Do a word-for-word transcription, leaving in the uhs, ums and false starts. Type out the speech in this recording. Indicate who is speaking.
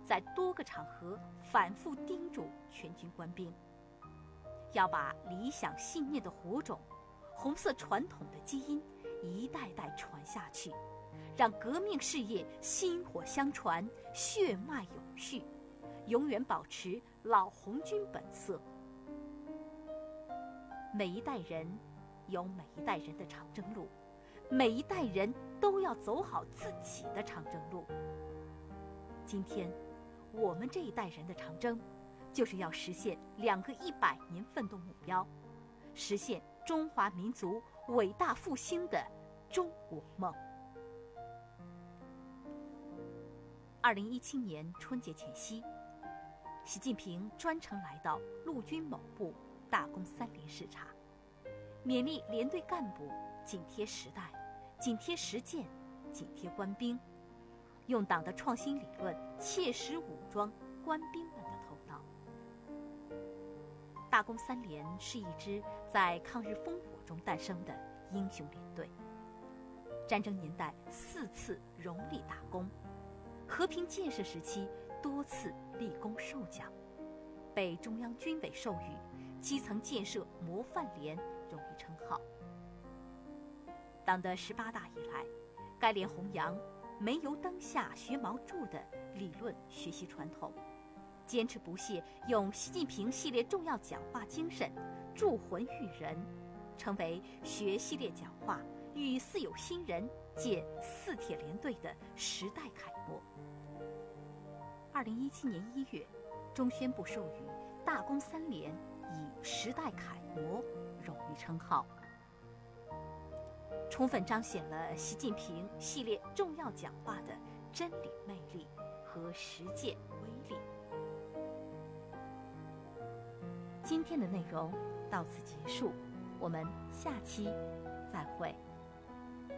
Speaker 1: 在多个场合反复叮嘱全军官兵，要把理想信念的火种、红色传统的基因一代代传下去，让革命事业薪火相传，血脉永续，永远保持老红军本色。每一代人有每一代人的长征路，每一代人都要走好自己的长征路。今天我们这一代人的长征，就是要实现两个一百年奋斗目标，实现中华民族伟大复兴的中国梦。二零一七年春节前夕，习近平专程来到陆军某部大工三连视察，勉励连队干部紧贴时代，紧贴实践，紧贴官兵，用党的创新理论切实武装官兵们的头脑。大工三连是一支在抗日烽火中诞生的英雄连队，战争年代四次荣立大功，和平建设时期多次立功受奖，被中央军委授予基层建设模范连荣誉称号。党的十八大以来，该连弘扬煤油灯下学毛著的理论学习传统，坚持不懈用习近平系列重要讲话精神铸魂育人，成为学系列讲话与四有新人建四铁连队的时代楷模。二零一七年一月，中宣部授予大工三连以时代楷模荣誉称号，充分彰显了习近平系列重要讲话的真理魅力和实践威力。今天的内容到此结束，我们下期再会。